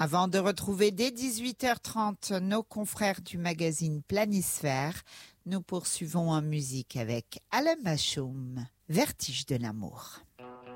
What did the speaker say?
Avant de retrouver dès 18h30 nos confrères du magazine Planisphère, nous poursuivons en musique avec Alain Machoum, Vertige de l'amour.